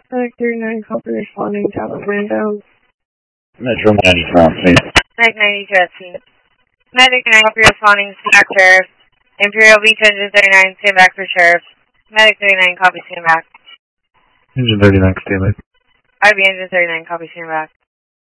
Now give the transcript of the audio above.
Medic 39, copy responding to man down. Metro 94, please. Medic 92 at scene. Medic 9, copy responding to back sheriff. Imperial Beach Engine 39, stand back for sheriff. Medic 39, copy, stand back. Engine 39, stand back. RB Engine 39, copy, stand back.